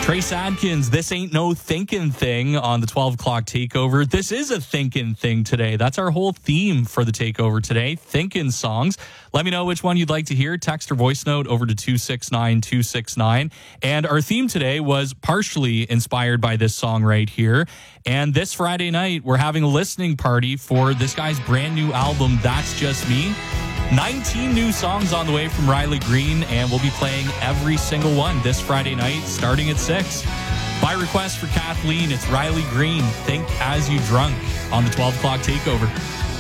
Trace Adkins, This Ain't No Thinkin' Thing on the 12 o'clock takeover. This is a thinkin' thing today. That's our whole theme for the takeover today, thinkin' songs. Let me know which one you'd like to hear. Text or voice note over to 269-269. And our theme today was partially inspired by this song right here. And this Friday night, we're having a listening party for this guy's brand new album, That's Just Me. 19 new songs on the way from Riley Green, and we'll be playing every single one this Friday night, starting at 6. By request for Kathleen, it's Riley Green, Think As You Drunk, on the 12 o'clock takeover.